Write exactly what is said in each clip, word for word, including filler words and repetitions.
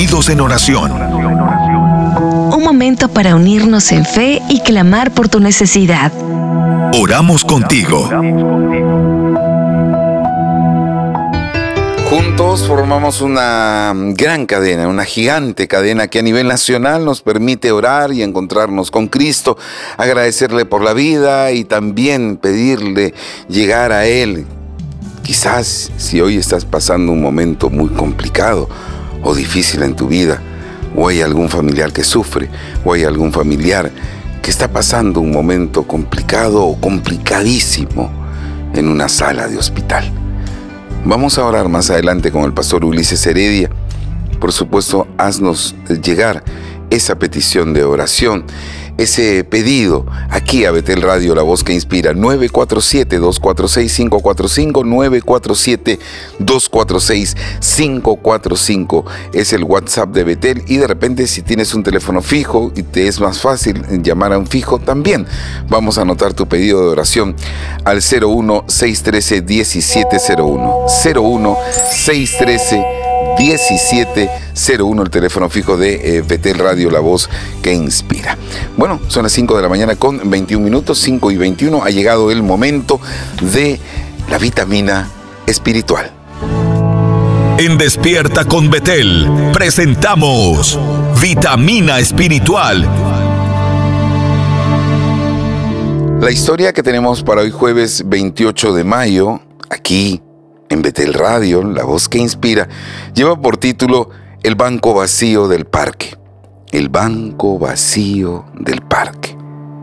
Unidos en Oración. Un momento para unirnos en fe y clamar por tu necesidad. Oramos contigo. Juntos formamos una gran cadena, una gigante cadena que a nivel nacional nos permite orar y encontrarnos con Cristo, agradecerle por la vida y también pedirle llegar a Él. Quizás si hoy estás pasando un momento muy complicado o difícil en tu vida, o hay algún familiar que sufre, o hay algún familiar que está pasando un momento complicado o complicadísimo en una sala de hospital. Vamos a orar más adelante con el pastor Ulises Heredia. Por supuesto, haznos llegar esa petición de oración, ese pedido aquí a Betel Radio, la voz que inspira. Nueve cuatro siete, dos cuatro seis, cinco cuatro cinco, nueve cuatro siete, dos cuatro seis, cinco cuatro cinco es el WhatsApp de Betel. Y de repente, si tienes un teléfono fijo y te es más fácil llamar a un fijo, también vamos a anotar tu pedido de oración al cero uno, seis uno tres, uno siete cero uno, cero uno, seis uno tres, diecisiete cero uno, el teléfono fijo de eh, Betel Radio, la voz que inspira. Bueno, son las cinco de la mañana con veintiún minutos, cinco y veintiuno. Ha llegado el momento de la vitamina espiritual. En Despierta con Betel presentamos Vitamina Espiritual. La historia que tenemos para hoy jueves veintiocho de mayo, aquí en Betel Radio, la voz que inspira, lleva por título El banco vacío del parque. El banco vacío del parque.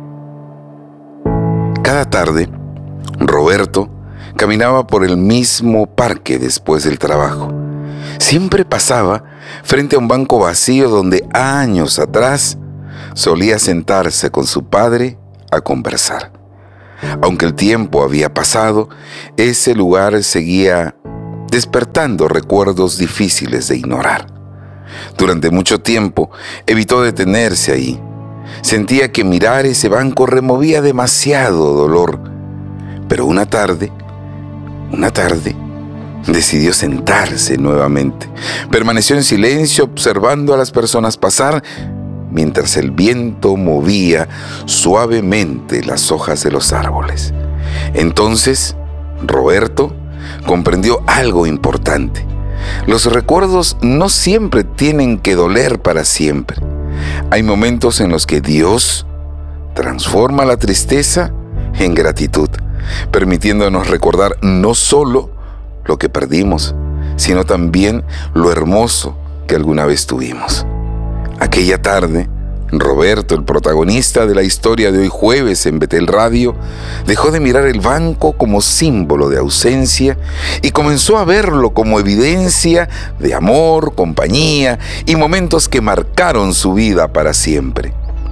Cada tarde, Roberto caminaba por el mismo parque después del trabajo. Siempre pasaba frente a un banco vacío donde años atrás solía sentarse con su padre a conversar. Aunque el tiempo había pasado, ese lugar seguía despertando recuerdos difíciles de ignorar. Durante mucho tiempo evitó detenerse ahí. Sentía que mirar ese banco removía demasiado dolor. Pero una tarde, una tarde, decidió sentarse nuevamente. Permaneció en silencio observando a las personas pasar, mientras el viento movía suavemente las hojas de los árboles. Entonces, Roberto comprendió algo importante. Los recuerdos no siempre tienen que doler para siempre. Hay momentos en los que Dios transforma la tristeza en gratitud, permitiéndonos recordar no solo lo que perdimos, sino también lo hermoso que alguna vez tuvimos. Aquella tarde, Roberto, el protagonista de la historia de hoy jueves en Betel Radio, dejó de mirar el banco como símbolo de ausencia y comenzó a verlo como evidencia de amor, compañía y momentos que marcaron su vida para siempre.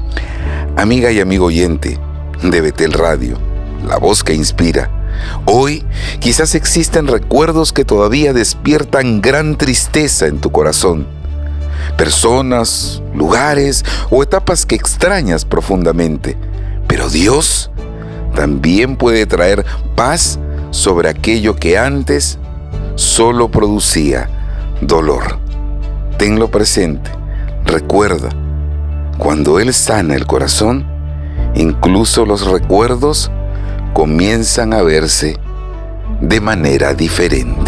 Amiga y amigo oyente de Betel Radio, la voz que inspira, hoy quizás existen recuerdos que todavía despiertan gran tristeza en tu corazón. Personas, lugares o etapas que extrañas profundamente. Pero Dios también puede traer paz sobre aquello que antes solo producía dolor. Tenlo presente. Recuerda, cuando Él sana el corazón, incluso los recuerdos comienzan a verse de manera diferente.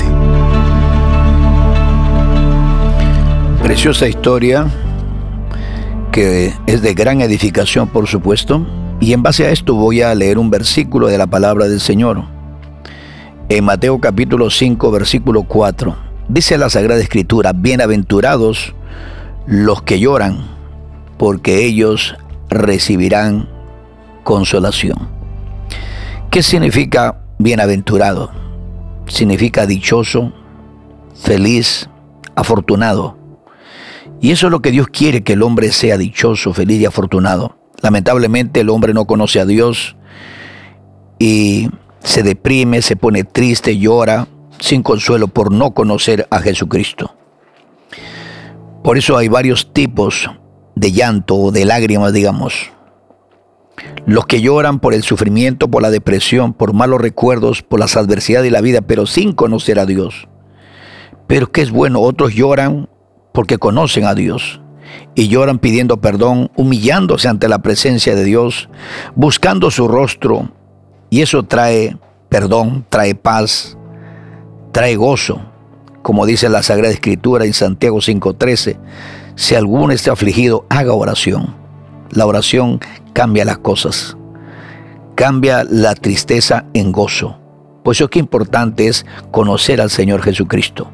Preciosa historia que es de gran edificación, por supuesto, y en base a esto voy a leer un versículo de la palabra del Señor. En Mateo capítulo cinco, versículo cuatro, dice la Sagrada Escritura: bienaventurados los que lloran, porque ellos recibirán consolación. ¿Qué significa bienaventurado? Significa dichoso, feliz, afortunado. Y eso es lo que Dios quiere, que el hombre sea dichoso, feliz y afortunado. Lamentablemente el hombre no conoce a Dios y se deprime, se pone triste, llora sin consuelo por no conocer a Jesucristo. Por eso hay varios tipos de llanto o de lágrimas, digamos. Los que lloran por el sufrimiento, por la depresión, por malos recuerdos, por las adversidades de la vida, pero sin conocer a Dios. Pero que es bueno, otros lloran porque conocen a Dios y lloran pidiendo perdón, humillándose ante la presencia de Dios, buscando su rostro, y eso trae perdón, trae paz, trae gozo. Como dice la Sagrada Escritura en Santiago cinco trece, si alguno está afligido, haga oración. La oración cambia las cosas, cambia la tristeza en gozo. Por eso es que importante es conocer al Señor Jesucristo.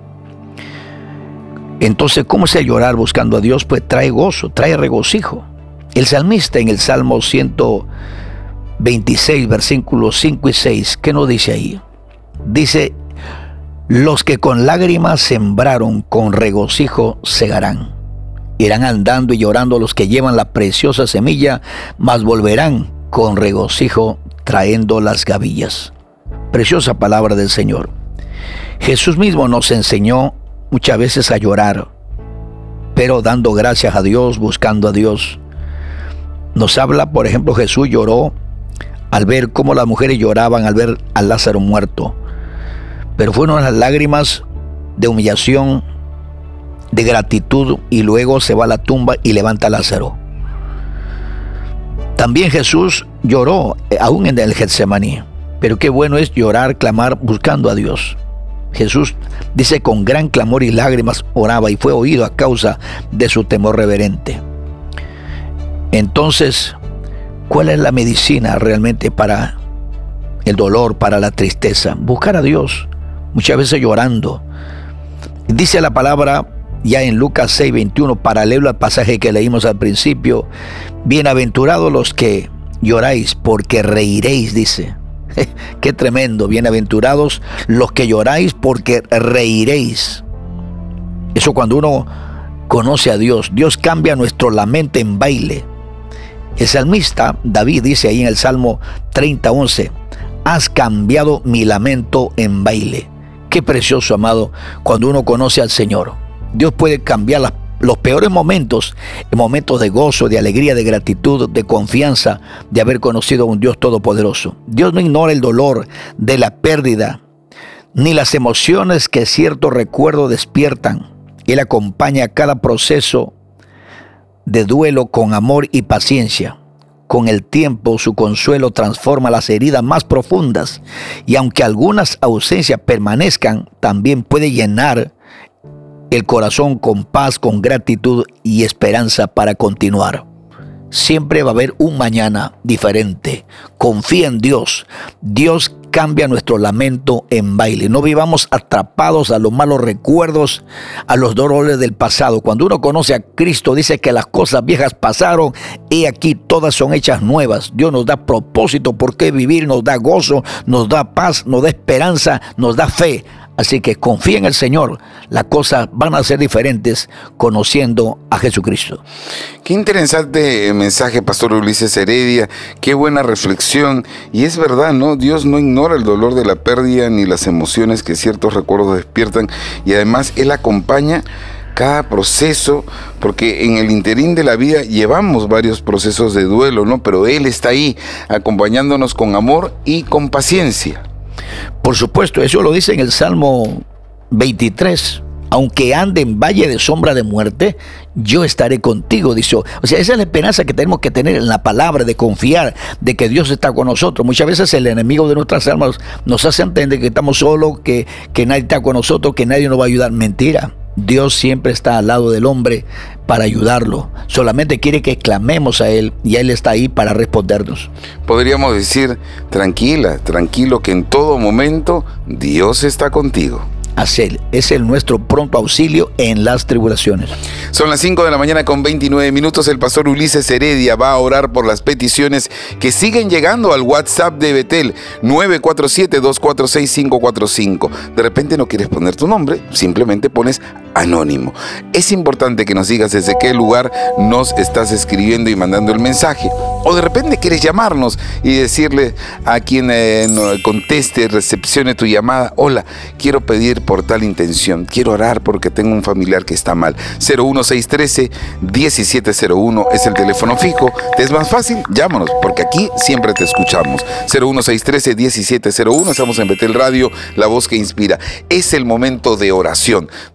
Entonces, ¿cómo es el llorar buscando a Dios? Pues trae gozo, trae regocijo. El salmista en el Salmo ciento veintiséis, versículos cinco y seis, ¿qué nos dice ahí? Dice: los que con lágrimas sembraron, con regocijo segarán. Irán andando y llorando los que llevan la preciosa semilla, mas volverán con regocijo trayendo las gavillas. Preciosa palabra del Señor. Jesús mismo nos enseñó muchas veces a llorar, pero dando gracias a Dios, buscando a Dios. Nos habla, por ejemplo, Jesús lloró al ver cómo las mujeres lloraban al ver a Lázaro muerto, pero fueron las lágrimas de humillación, de gratitud, y luego se va a la tumba y levanta a Lázaro. También Jesús lloró aún en el Getsemaní, pero qué bueno es llorar, clamar, buscando a Dios. Jesús dice: con gran clamor y lágrimas oraba, y fue oído a causa de su temor reverente. Entonces, ¿cuál es la medicina realmente para el dolor, para la tristeza? Buscar a Dios, muchas veces llorando. Dice la palabra ya en Lucas seis veintiuno, paralelo al pasaje que leímos al principio: bienaventurados los que lloráis, porque reiréis, dice. Qué tremendo, bienaventurados los que lloráis, porque reiréis. Eso cuando uno conoce a Dios, Dios cambia nuestro lamento en baile. El salmista David dice ahí en el Salmo treinta once: has cambiado mi lamento en baile. Qué precioso, amado, cuando uno conoce al Señor. Dios puede cambiar las los peores momentos, en momentos de gozo, de alegría, de gratitud, de confianza, de haber conocido a un Dios todopoderoso. Dios no ignora el dolor de la pérdida, ni las emociones que ciertos recuerdos despiertan. Él acompaña cada proceso de duelo con amor y paciencia. Con el tiempo, su consuelo transforma las heridas más profundas, y aunque algunas ausencias permanezcan, también puede llenar el corazón con paz, con gratitud y esperanza para continuar. Siempre va a haber un mañana diferente. Confía en Dios. Dios cambia nuestro lamento en baile. No vivamos atrapados a los malos recuerdos, a los dolores del pasado. Cuando uno conoce a Cristo, dice que las cosas viejas pasaron y aquí todas son hechas nuevas. Dios nos da propósito por qué vivir, nos da gozo, nos da paz, nos da esperanza, nos da fe. Así que confía en el Señor. Las cosas van a ser diferentes conociendo a Jesucristo. Qué interesante mensaje, Pastor Ulises Heredia. Qué buena reflexión. Y es verdad, ¿no? Dios no ignora el dolor de la pérdida ni las emociones que ciertos recuerdos despiertan. Y además Él acompaña cada proceso, porque en el interín de la vida llevamos varios procesos de duelo, ¿no? Pero Él está ahí acompañándonos con amor y con paciencia. Por supuesto, eso lo dice en el Salmo veintitrés. Aunque ande en valle de sombra de muerte, yo estaré contigo, dice. O sea, esa es la esperanza que tenemos que tener en la palabra, de confiar, de que Dios está con nosotros. Muchas veces el enemigo de nuestras almas nos hace entender que estamos solos, que, que nadie está con nosotros, que nadie nos va a ayudar. Mentira. Dios siempre está al lado del hombre para ayudarlo. Solamente quiere que clamemos a Él, y Él está ahí para respondernos. Podríamos decir: tranquila, tranquilo, que en todo momento Dios está contigo. Hacer, es el nuestro pronto auxilio en las tribulaciones. Son las cinco de la mañana con veintinueve minutos. El pastor Ulises Heredia va a orar por las peticiones que siguen llegando al WhatsApp de Betel, nueve cuatro siete, dos cuatro seis, cinco cuatro cinco. De repente no quieres poner tu nombre, simplemente pones anónimo. Es importante que nos digas desde qué lugar nos estás escribiendo y mandando el mensaje. O de repente quieres llamarnos y decirle a quien eh, conteste, recepcione tu llamada: hola, quiero pedir por tal intención, quiero orar porque tengo un familiar que está mal. Cero uno seis uno tres, uno siete cero uno es el teléfono fijo. ¿Te es más fácil? Llámanos, porque aquí siempre te escuchamos. Cero uno seis uno tres, uno siete cero uno. Estamos en Betel Radio, la voz que inspira. Es el momento de oración. Nos vamos a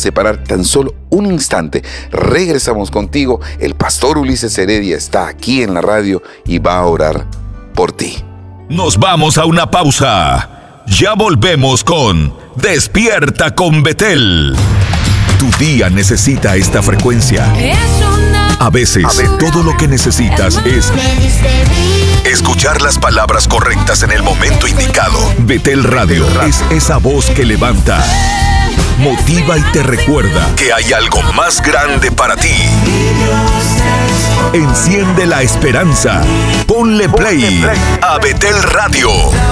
separar tan solo un instante. Regresamos contigo. El pastor Ulises Heredia está aquí en la radio y va a orar por ti. Nos vamos a una pausa. Ya volvemos con Despierta con Betel. Tu día necesita esta frecuencia. A veces, todo lo que necesitas es escuchar las palabras correctas en el momento indicado. Betel Radio es esa voz que levanta, motiva y te recuerda que hay algo más grande para ti. Enciende la esperanza. Ponle play a Betel Radio.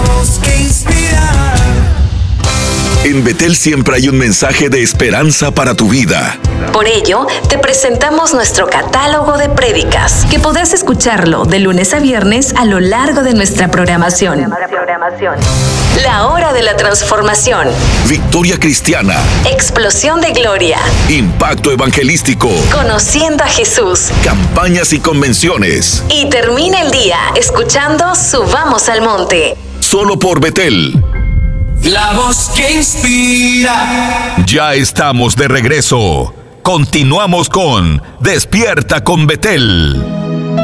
En Betel siempre hay un mensaje de esperanza para tu vida. Por ello, te presentamos nuestro catálogo de prédicas, que podrás escucharlo de lunes a viernes a lo largo de nuestra programación. La Hora de la Transformación. Victoria Cristiana. Explosión de Gloria. Impacto Evangelístico. Conociendo a Jesús. Campañas y convenciones. Y termina el día escuchando Subamos al Monte. Solo por Betel. La voz que inspira. Ya estamos de regreso. Continuamos con Despierta con Betel.